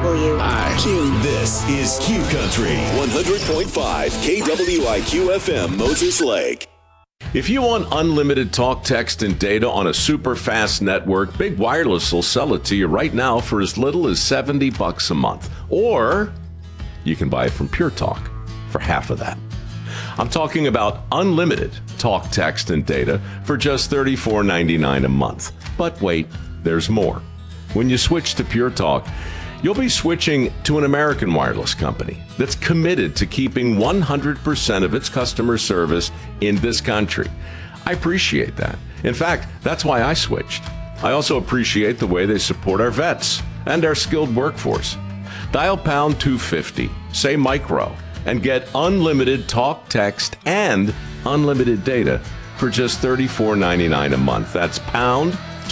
KWIQ. This is Q Country 100.5 KWIQ FM Moses Lake. If you want unlimited talk, text, and data on a super fast network, Big Wireless will sell it to you right now for as little as $70 a month. Or you can buy it from Pure Talk for half of that. I'm talking about unlimited talk, text, and data for just $34.99 a month. But wait, there's more. When you switch to Pure Talk, you'll be switching to an American wireless company that's committed to keeping 100% of its customer service in this country. I appreciate that. In fact, that's why I switched. I also appreciate the way they support our vets and our skilled workforce. Dial pound 250, say micro, and get unlimited talk, text, and unlimited data for just $34.99 a month. That's pound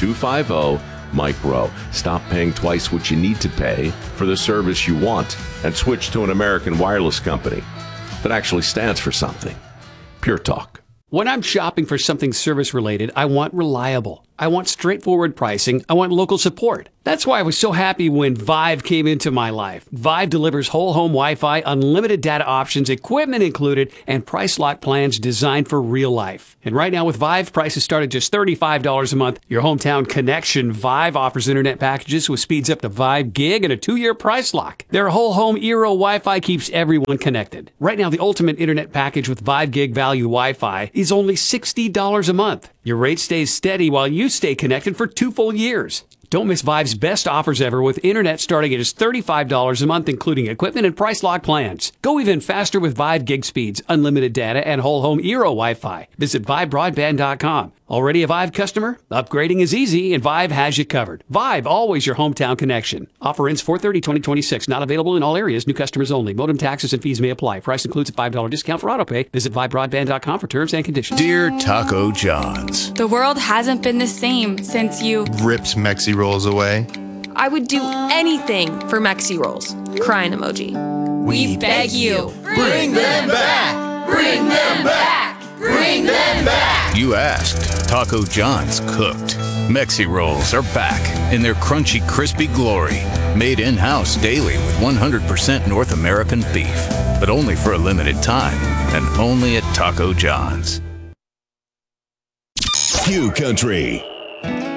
250 micro. Stop paying twice what you need to pay for the service you want and switch to an American wireless company that actually stands for something. Pure Talk. When I'm shopping for something service-related, I want reliable. I want straightforward pricing. I want local support. That's why I was so happy when Vive came into my life. Vive delivers whole home Wi-Fi, unlimited data options, equipment included, and price lock plans designed for real life. And right now with Vive, prices start at just $35 a month. Your hometown connection, Vive offers internet packages with speeds up to 5 gig and a 2-year price lock. Their whole home Eero Wi-Fi keeps everyone connected. Right now, the ultimate internet package with 5 gig value Wi-Fi is only $60 a month. Your rate stays steady while you stay connected for 2 full years. Don't miss Vive's best offers ever with internet starting at just $35 a month, including equipment and price lock plans. Go even faster with Vive gig speeds, unlimited data, and whole home Eero Wi-Fi. Visit ViveBroadband.com. Already a Vive customer? Upgrading is easy, and Vive has you covered. Vive, always your hometown connection. Offer ends 4/30/2026. Not available in all areas. New customers only. Modem taxes and fees may apply. Price includes a $5 discount for autopay. Visit ViveBroadband.com for terms and conditions. Dear Taco John's, the world hasn't been the same since you ripped Mexi Rolls away. I would do anything for Mexi Rolls. Crying emoji. We beg you. Bring them back! Bring them back! Bring them back! You asked. Taco John's cooked. Mexi Rolls are back in their crunchy, crispy glory. Made in-house daily with 100% North American beef. But only for a limited time. And only at Taco John's. Q Country.